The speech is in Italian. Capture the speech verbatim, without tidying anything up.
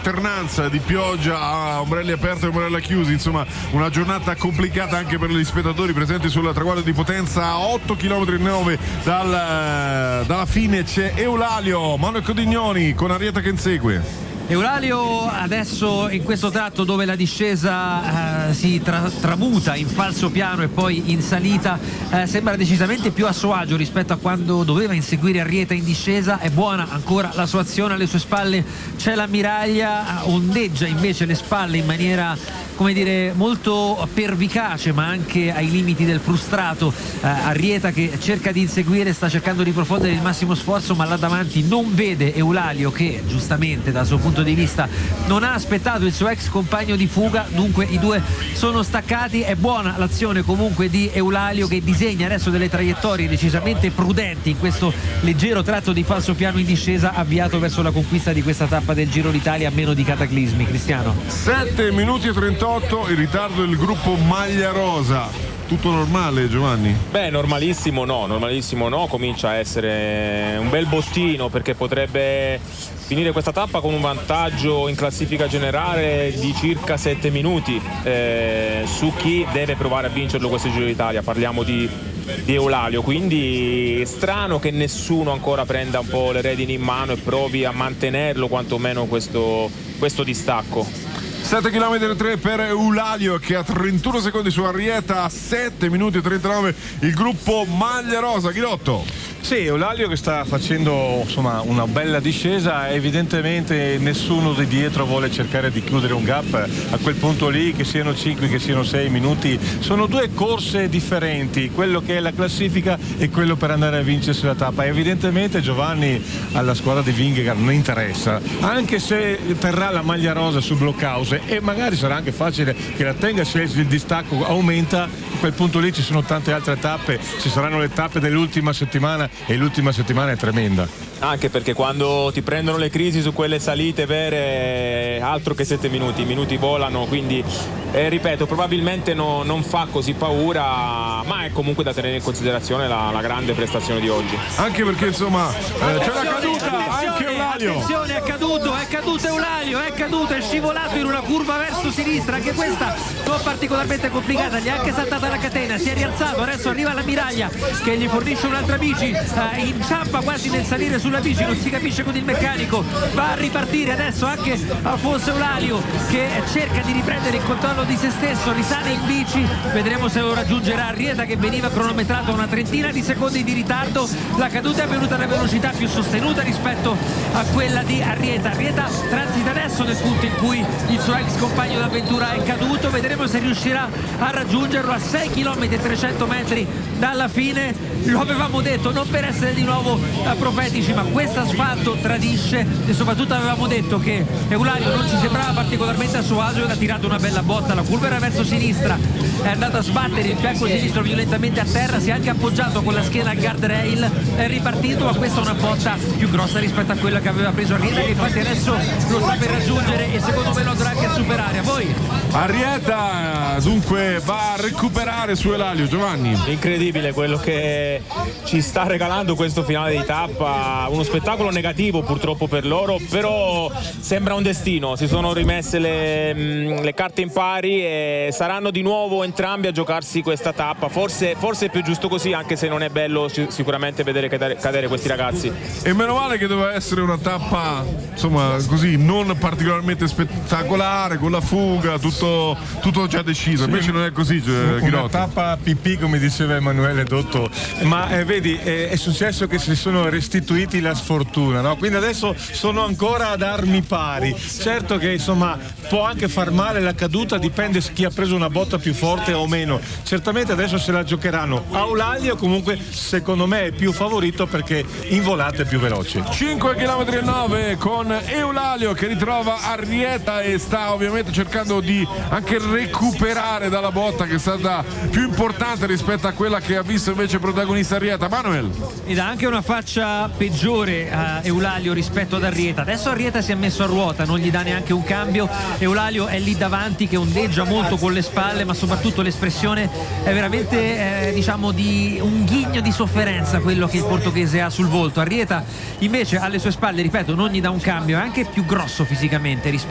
un'alternanza di pioggia a ombrelli aperti e ombrelli chiusi, insomma una giornata complicata anche per gli spettatori presenti sul traguardo di Potenza. A otto chilometri e nove dal, dalla fine c'è Eulalio, Manuel Codignoni con Arrieta che insegue. Eulalio adesso in questo tratto dove la discesa eh, si tra- tramuta in falso piano e poi in salita, eh, sembra decisamente più a suo agio rispetto a quando doveva inseguire Arrieta in discesa. È buona ancora la sua azione, alle sue spalle c'è l'ammiraglia, ondeggia invece le spalle in maniera, come dire, molto pervicace ma anche ai limiti del frustrato. eh, Arrieta che cerca di inseguire, sta cercando di profondere il massimo sforzo, ma là davanti non vede Eulalio che giustamente dal suo punto di vista non ha aspettato il suo ex compagno di fuga, dunque i due sono staccati. È buona l'azione comunque di Eulalio che disegna adesso delle traiettorie decisamente prudenti in questo leggero tratto di falso piano in discesa avviato verso la conquista di questa tappa del Giro d'Italia a meno di cataclismi. Cristiano, sette minuti e trentotto il ritardo del gruppo Maglia Rosa. Tutto normale, Giovanni? Beh, normalissimo no, normalissimo no, comincia a essere un bel bottino perché potrebbe finire questa tappa con un vantaggio in classifica generale di circa sette minuti eh, su chi deve provare a vincerlo questo Giro d'Italia. Parliamo di, di Eulalio, quindi è strano che nessuno ancora prenda un po' le redini in mano e provi a mantenerlo quantomeno questo, questo distacco. sette chilometri e tre per Eulalio che ha trentuno secondi su Arrieta, a sette minuti e trentanove il gruppo Maglia Rosa. Ghirotto. Sì, Eulalio che sta facendo insomma una bella discesa, evidentemente nessuno di dietro vuole cercare di chiudere un gap a quel punto lì, che siano cinque che siano sei minuti, sono due corse differenti, quello che è la classifica e quello per andare a vincersi la tappa. Evidentemente Giovanni alla squadra di Vingegaard non interessa, anche se terrà la maglia rosa sul blockhouse e magari sarà anche facile che la tenga se il distacco aumenta. A quel punto lì ci sono tante altre tappe, ci saranno le tappe dell'ultima settimana e l'ultima settimana è tremenda. Anche perché quando ti prendono le crisi su quelle salite vere, altro che sette minuti, i minuti volano, quindi eh, ripeto, probabilmente no, non fa così paura, ma è comunque da tenere in considerazione la, la grande prestazione di oggi. Anche perché insomma eh, c'è la caduta, anche Eulalio. Attenzione, è caduto, è caduto Eulalio, è caduto, è scivolato in una curva verso sinistra, anche questa non particolarmente complicata, gli è anche saltata la catena, si è rialzato, adesso arriva la miraglia che gli fornisce un'altra bici, eh, inciampa quasi nel salire sulla bici, non si capisce con il meccanico, va a ripartire adesso anche Alfonso Eulalio che cerca di riprendere il controllo di se stesso, risale in bici, vedremo se lo raggiungerà Arrieta che veniva cronometrato a una trentina di secondi di ritardo. La caduta è avvenuta a una velocità più sostenuta rispetto a quella di Arrieta. Arrieta transita adesso nel punto in cui il suo ex compagno d'avventura è caduto, vedremo se riuscirà a raggiungerlo a sei chilometri e trecento metri dalla fine. Lo avevamo detto, non per essere di nuovo eh, profetici, ma questo asfalto tradisce, e soprattutto avevamo detto che Eulalio non ci sembrava particolarmente a suo agio, e ha tirato una bella botta, la curva era verso sinistra, è andato a sbattere il fianco sinistro violentemente a terra, si è anche appoggiato con la schiena al guardrail, è ripartito, ma questa è una botta più grossa rispetto a quella che aveva preso Arrieta, che infatti adesso lo sta per raggiungere e secondo me lo andrà anche a superare. A voi? Arrieta dunque va a recuperare su Eulalio. Giovanni? Incredibile quello che ci sta regalando questo finale di tappa, uno spettacolo negativo purtroppo per loro, però sembra un destino, si sono rimesse le, le carte in pari e saranno di nuovo entrambi a giocarsi questa tappa, forse, forse è più giusto così, anche se non è bello sicuramente vedere cadere, cadere questi ragazzi. E meno male che doveva essere una tappa insomma così non particolarmente spettacolare, con la fuga, tutto, tutto già deciso, invece sì, non è così. Una Ghirotto. tappa pipì, come diceva Emanuele Dotto, ma eh, vedi eh, è successo che si sono restituiti la sfortuna, no? Quindi adesso sono ancora ad armi pari. Certo che insomma può anche far male la caduta, dipende chi ha preso una botta più forte o meno. Certamente adesso se la giocheranno. Eulalio comunque secondo me è più favorito perché in volata è più veloce. cinque chilometri e nove con Eulalio che ritrova Arrieta e sta ovviamente cercando di anche recuperare dalla botta che è stata più importante rispetto a quella che ha visto invece protagonista Arrieta. Manuel? Ed ha anche una faccia peggiore a Eulalio rispetto ad Arrieta. Adesso Arrieta si è messo a ruota, non gli dà neanche un cambio. Eulalio è lì davanti che ondeggia molto con le spalle, ma soprattutto l'espressione è veramente eh, diciamo di un ghigno di sofferenza quello che il portoghese ha sul volto. Arrieta invece alle sue spalle, ripeto, non gli dà un cambio, è anche più grosso fisicamente rispetto